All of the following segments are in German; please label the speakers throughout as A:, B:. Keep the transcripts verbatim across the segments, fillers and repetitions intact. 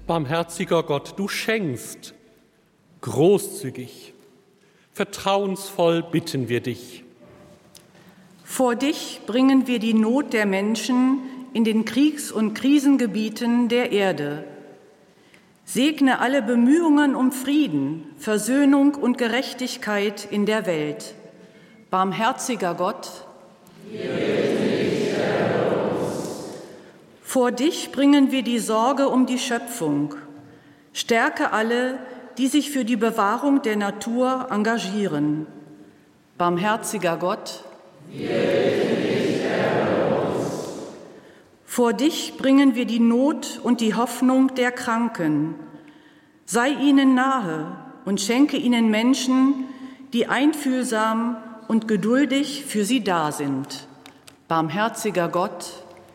A: Barmherziger Gott, du schenkst großzügig, vertrauensvoll bitten wir dich.
B: Vor dich bringen wir die Not der Menschen in den Kriegs- und Krisengebieten der Erde. Segne alle Bemühungen um Frieden, Versöhnung und Gerechtigkeit in der Welt. Barmherziger Gott, vor dich bringen wir die Sorge um die Schöpfung. Stärke alle, die sich für die Bewahrung der Natur engagieren. Barmherziger Gott, vor dich bringen wir die Not und die Hoffnung der Kranken. Sei ihnen nahe und schenke ihnen Menschen, die einfühlsam und geduldig für sie da sind. Barmherziger Gott,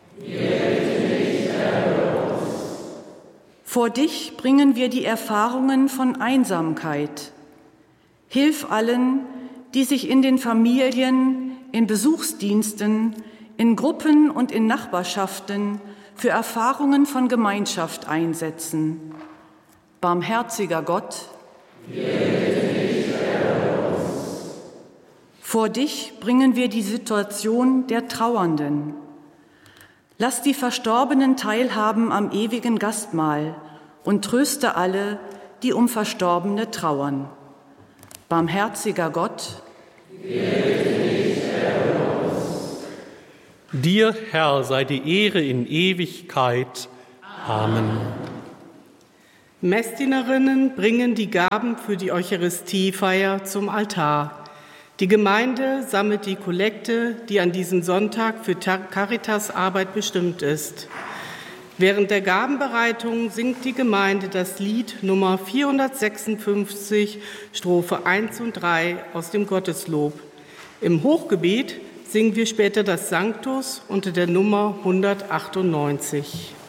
B: vor dich bringen wir die Erfahrungen von Einsamkeit. Hilf allen, die sich in den Familien, in Besuchsdiensten, in Gruppen und in Nachbarschaften für Erfahrungen von Gemeinschaft einsetzen. Barmherziger Gott, vor dich bringen wir die Situation der Trauernden. Lass die Verstorbenen teilhaben am ewigen Gastmahl und tröste alle, die um Verstorbene trauern. Barmherziger Gott,
A: dir, Herr, sei die Ehre in Ewigkeit. Amen.
C: Messdienerinnen bringen die Gaben für die Eucharistiefeier zum Altar. Die Gemeinde sammelt die Kollekte, die an diesem Sonntag für Caritas-Arbeit bestimmt ist. Während der Gabenbereitung singt die Gemeinde das Lied Nummer vierhundertsechsundfünfzig, Strophe eins und drei aus dem Gotteslob. Im Hochgebet singen wir später das Sanctus unter der Nummer hundertachtundneunzig.